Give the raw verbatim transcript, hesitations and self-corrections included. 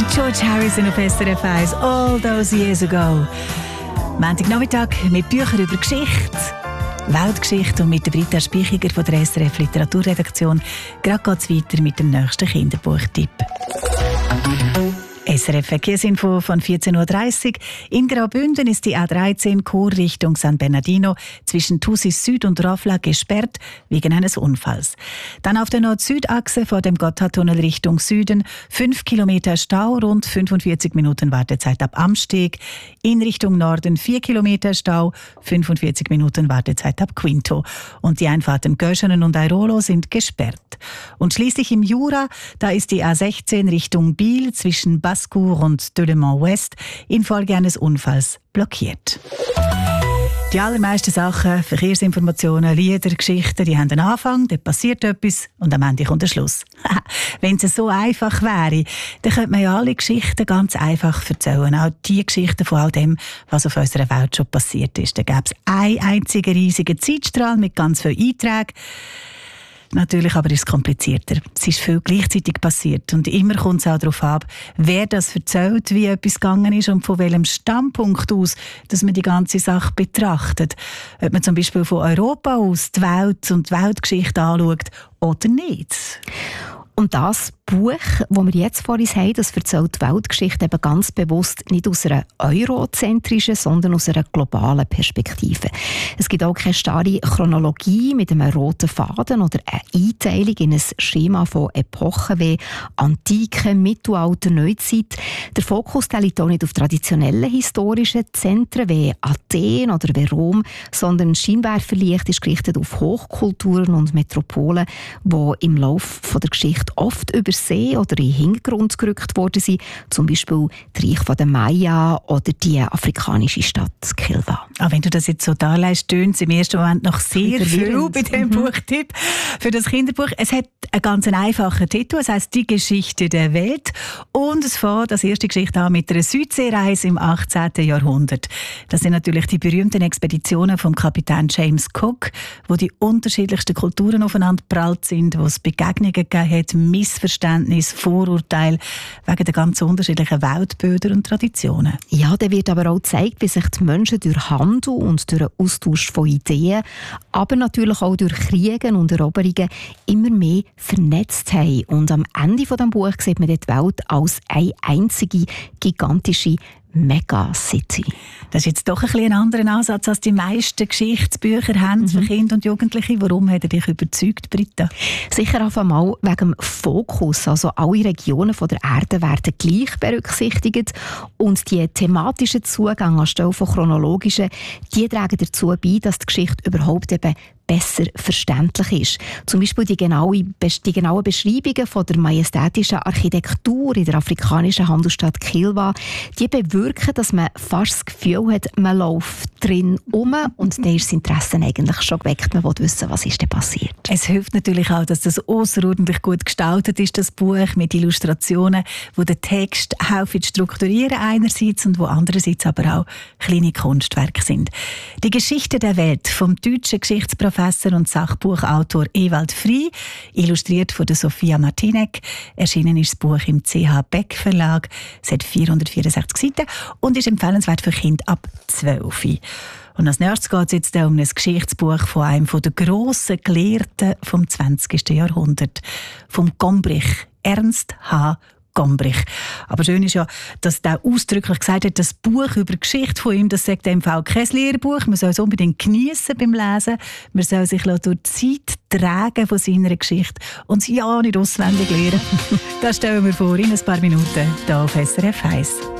George Harrison auf S R F eins, All Those Years Ago. Montagnachmittag mit Büchern über Geschichte, Weltgeschichte und mit der Britta Spichiger von der S R F Literaturredaktion. Gerade geht es weiter mit dem nächsten Kinderbuchtipp. S R F Verkehrsinfo von vierzehn Uhr dreißig. In Graubünden ist die A dreizehn Chur Richtung San Bernardino zwischen Thusis Süd und Rofla gesperrt wegen eines Unfalls. Dann auf der Nord-Süd-Achse vor dem Gotthardtunnel Richtung Süden fünf Kilometer Stau, rund fünfundvierzig Minuten Wartezeit ab Amsteg. In Richtung Norden vier Kilometer Stau, fünfundvierzig Minuten Wartezeit ab Quinto. Und die Einfahrten Göschenen und Airolo sind gesperrt. Und schließlich im Jura, da ist die A sechzehn Richtung Biel zwischen Basse-Cour und Delemont West infolge eines Unfalls blockiert. Die allermeisten Sachen, Verkehrsinformationen, Lieder, Geschichten, die haben einen Anfang, dann passiert etwas und am Ende kommt der Schluss. Wenn es so einfach wäre, dann könnte man ja alle Geschichten ganz einfach erzählen. Auch die Geschichten von all dem, was auf unserer Welt schon passiert ist. Da gäbe es einen einzigen riesigen Zeitstrahl mit ganz vielen Einträgen. Natürlich aber ist es komplizierter. Es ist viel gleichzeitig passiert und immer kommt es auch darauf ab, wer das erzählt, wie etwas gegangen ist und von welchem Standpunkt aus, dass man die ganze Sache betrachtet. Ob man zum Beispiel von Europa aus die Welt und die Weltgeschichte anschaut oder nicht. Und das Buch, das wir jetzt vor uns haben, das erzählt die Weltgeschichte eben ganz bewusst nicht aus einer eurozentrischen, sondern aus einer globalen Perspektive. Es gibt auch keine starre Chronologie mit einem roten Faden oder eine Einteilung in ein Schema von Epochen wie Antike, Mittelalter, Neuzeit. Der Fokus der liegt auch nicht auf traditionellen historischen Zentren wie Athen oder wie Rom, sondern Scheinwerferlicht ist gerichtet auf Hochkulturen und Metropolen, die im Laufe der Geschichte oft übersehen oder in den Hintergrund gerückt worden sind, zum Beispiel das Reich der Maya oder die afrikanische Stadt Kilwa. Auch wenn du das jetzt so darlegst, tönt es im ersten Moment noch sehr viel bei diesem mhm. Buchtipp für das Kinderbuch. Es hat einen ganz einfachen Titel, es heisst «Die Geschichte der Welt» und es fängt das erste Geschichte an mit einer Südseereise im achtzehnten Jahrhundert. Das sind natürlich die berühmten Expeditionen vom Kapitän James Cook, wo die unterschiedlichsten Kulturen aufeinander prallt sind, wo es Begegnungen gegeben hat, Missverständnis, Vorurteile wegen der ganz unterschiedlichen Weltbilder und Traditionen. Ja, da wird aber auch gezeigt, wie sich die Menschen durch Handel und durch den Austausch von Ideen, aber natürlich auch durch Kriege und Eroberungen immer mehr vernetzt haben. Und am Ende dieses Buches sieht man die Welt als eine einzige gigantische Megacity. Das ist jetzt doch ein bisschen ein anderer Ansatz, als die meisten Geschichtsbücher haben mhm. für Kinder und Jugendliche. Warum hat er dich überzeugt, Britta? Sicher auf einmal wegen dem Fokus. Also alle Regionen der Erde werden gleich berücksichtigt und die thematischen Zugänge anstelle von chronologischen, die tragen dazu bei, dass die Geschichte überhaupt eben besser verständlich ist. Zum Beispiel die genaue, die genauen Beschreibungen von der majestätischen Architektur in der afrikanischen Handelsstadt Kilwa, die bewirken, dass man fast das Gefühl hat, man läuft drin um und dann ist das Interesse eigentlich schon geweckt. Man will wissen, was ist denn passiert. Es hilft natürlich auch, dass das außerordentlich gut gestaltet ist, das Buch mit Illustrationen, wo der Text helfen zu strukturieren einerseits und wo andererseits aber auch kleine Kunstwerke sind. Die Geschichte der Welt vom deutschen Geschichtsprofessor und Sachbuchautor Ewald Frey, illustriert von der Sophia Martinek. Erschienen ist das Buch im C H Beck Verlag. Es hat vierhundertvierundsechzig Seiten und ist empfehlenswert für Kinder ab zwölf. Und als nächstes geht es jetzt um ein Geschichtsbuch von einem der grossen Gelehrten vom zwanzigsten Jahrhundert, vom Gombrich, Ernst H. Gombrich. Aber schön ist ja, dass der ausdrücklich gesagt hat, das Buch über die Geschichte von ihm, das sagt im Fall kein Lehrbuch. Man soll es unbedingt geniessen beim Lesen. Man soll sich durch die Zeit tragen von seiner Geschichte und sie ja nicht auswendig lernen. Das stellen wir vor in ein paar Minuten hier auf S R F eins.